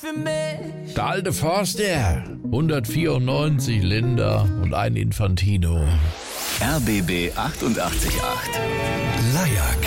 für mich. Der alte Forster, 194 Linda und ein Infantino. RBB 88.8. Leierk